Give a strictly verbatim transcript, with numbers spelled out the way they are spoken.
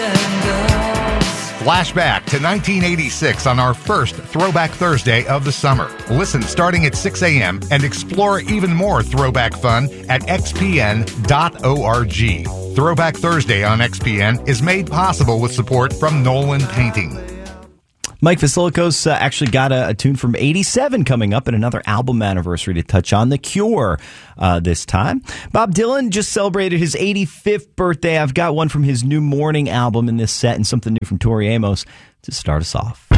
Flashback to nineteen eighty-six on our first Throwback Thursday of the summer. Listen starting at six a.m. and explore even more throwback fun at x p n dot org. Throwback Thursday on X P N is made possible with support from Nolan Painting. Mike Vasilikos uh, actually got a, a tune from eighty-seven coming up and another album anniversary to touch on, The Cure, uh, this time. Bob Dylan just celebrated his eighty-fifth birthday. I've got one from his New Morning album in this set and something new from Tori Amos to start us off.